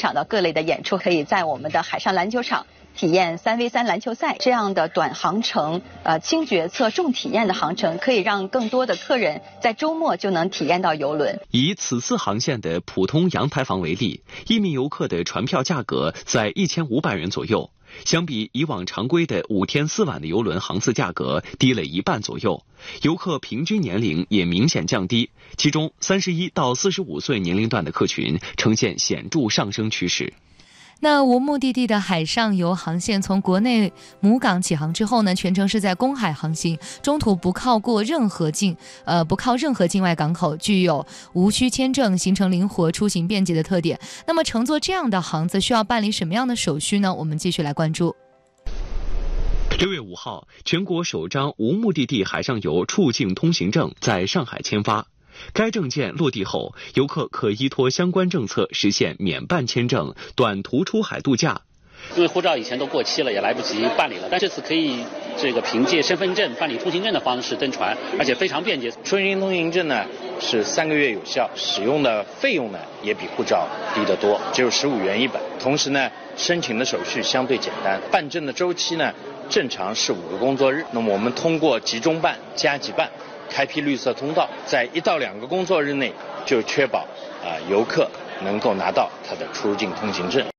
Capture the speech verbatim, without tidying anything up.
赏到各类的演出，可以在我们的海上篮球场体验三 V 三篮球赛。这样的短航程，呃，轻决策重体验的航程，可以让更多的客人在周末就能体验到邮轮。 以此次航线的普通洋台房为例，一名游客的船票价格在一千五百元左右，相比以往常规的五天四晚的邮轮航次价格低了一半左右。游客平均年龄也明显降低，其中三十一到四十五岁年龄段的客群呈现显著上升趋势。 那无目的地的海上游航线从国内母港起航之后呢，全程是在公海航行，中途不靠过任何境呃不靠任何境外港口，具有无需签证、行程灵活、出行便捷的特点。那么乘坐这样的航子需要办理什么样的手续呢？我们继续来关注。 六月五号，全国首张无目的地海上游出境通行证在上海签发。该证件落地后，游客可依托相关政策实现免办签证、短途出海度假。 因为护照以前都过期了，也来不及办理了，但这次可以这个凭借身份证办理通行证的方式登船，而且非常便捷。 出境通行证呢是三个月有效，使用的费用呢也比护照低得多，只有十五元一本。同时呢，申请的手续相对简单，办证的周期呢正常是五个工作日。那么我们通过集中办、加急办，开辟绿色通道，在一到两个工作日内就确保啊、呃、游客能够拿到他的出入境通行证。